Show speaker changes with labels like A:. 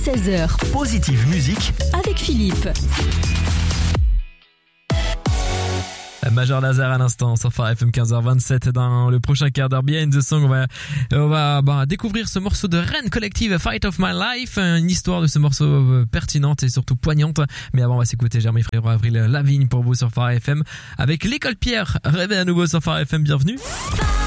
A: 16h.
B: Positive Musique
A: Avec Philippe.
C: Major Lazer à l'instant sur Phare FM 15h27. Dans le prochain quart d'heure Behind the Song, on va découvrir ce morceau de Rennes Collective, Fight of My Life, une histoire de ce morceau pertinente et surtout poignante. Mais avant, on va s'écouter Jeremy Frérot, Avril Lavigne pour vous sur Phare FM avec l'école Pierre. Rêvez à nouveau sur Phare FM, bienvenue.